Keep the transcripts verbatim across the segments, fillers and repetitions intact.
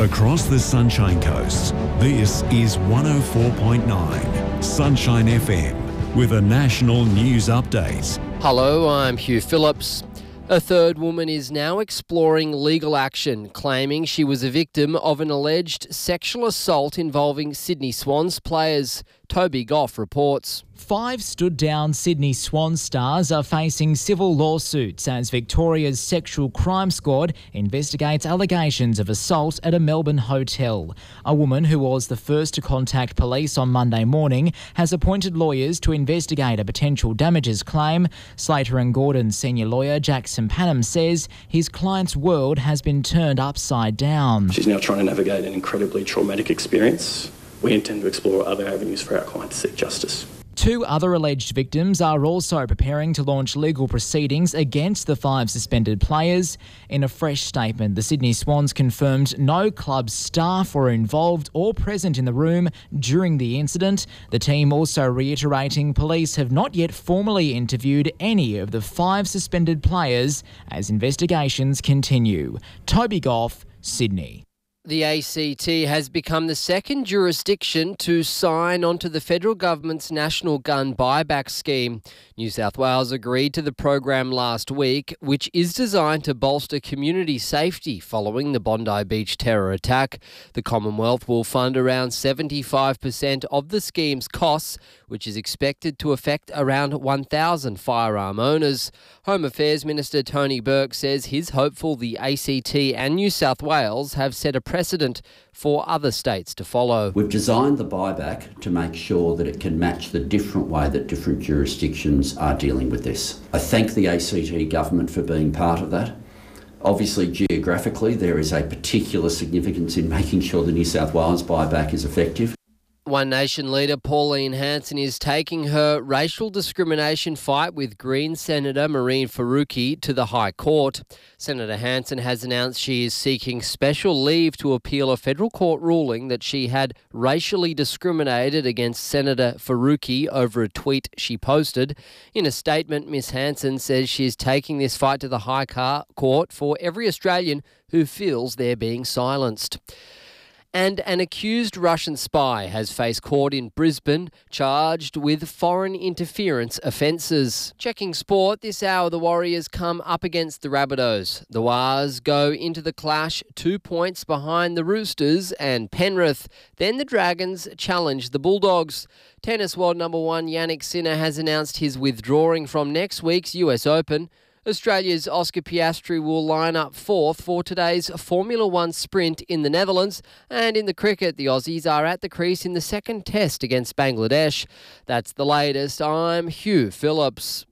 Across the Sunshine Coast, this is one oh four point nine Sunshine F M with a national news update. Hello, I'm Hugh Phillips. A third woman is now exploring legal action, claiming she was a victim of an alleged sexual assault involving Sydney Swans players. Toby Goff reports. Five stood-down Sydney Swans stars are facing civil lawsuits as Victoria's Sexual Crime Squad investigates allegations of assault at a Melbourne hotel. A woman who was the first to contact police on Monday morning has appointed lawyers to investigate a potential damages claim. Slater and Gordon's senior lawyer Jackson Panham says his client's world has been turned upside down. She's now trying to navigate an incredibly traumatic experience. We intend to explore other avenues for our client to seek justice. Two other alleged victims are also preparing to launch legal proceedings against the five suspended players. In a fresh statement, the Sydney Swans confirmed no club staff were involved or present in the room during the incident. The team also reiterating police have not yet formally interviewed any of the five suspended players as investigations continue. Toby Goff, Sydney. The A C T has become the second jurisdiction to sign onto the federal government's national gun buyback scheme. New South Wales agreed to the program last week, which is designed to bolster community safety following the Bondi Beach terror attack. The Commonwealth will fund around seventy-five percent of the scheme's costs, which is expected to affect around one thousand firearm owners. Home Affairs Minister Tony Burke says he's hopeful the A C T and New South Wales have set a precedent for other states to follow. We've designed the buyback to make sure that it can match the different way that different jurisdictions are dealing with this. I thank the A C T government for being part of that. Obviously, geographically, there is a particular significance in making sure the New South Wales buyback is effective. One Nation leader Pauline Hanson is taking her racial discrimination fight with Greens Senator Mehreen Faruqi to the High Court. Senator Hanson has announced she is seeking special leave to appeal a federal court ruling that she had racially discriminated against Senator Faruqi over a tweet she posted. In a statement, Miss Hanson says she is taking this fight to the High Court for every Australian who feels they're being silenced. And an accused Russian spy has faced court in Brisbane, charged with foreign interference offences. Checking sport, this hour the Warriors come up against the Rabbitohs. The Wars go into the clash two points behind the Roosters and Penrith. Then the Dragons challenge the Bulldogs. Tennis world number one Jannik Sinner has announced his withdrawing from next week's U S Open. Australia's Oscar Piastri will line up fourth for today's Formula One sprint in the Netherlands. And in the cricket, the Aussies are at the crease in the second test against Bangladesh. That's the latest. I'm Hugh Phillips.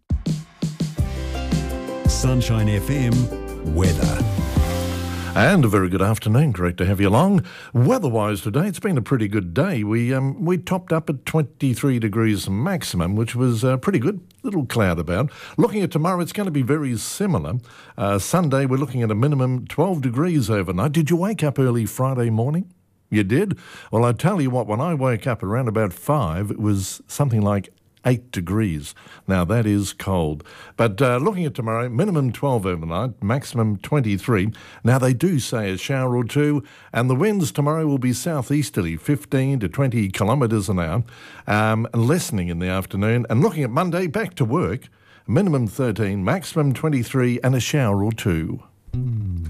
Sunshine F M weather. And a very good afternoon. Great to have you along. Weather-wise today, it's been a pretty good day. We um, we topped up at twenty-three degrees maximum, which was uh, pretty good. Little cloud about. Looking at tomorrow, it's going to be very similar. Uh, Sunday, we're looking at a minimum twelve degrees overnight. Did you wake up early Friday morning? You did? Well, I tell you what, when I woke up around about five, it was something like eight degrees. Now, that is cold. But uh, looking at tomorrow, minimum twelve overnight, maximum twenty-three. Now, they do say a shower or two, and the winds tomorrow will be southeasterly, fifteen to twenty kilometres an hour, um, and lessening in the afternoon. And looking at Monday, back to work, minimum thirteen, maximum twenty-three, and a shower or two.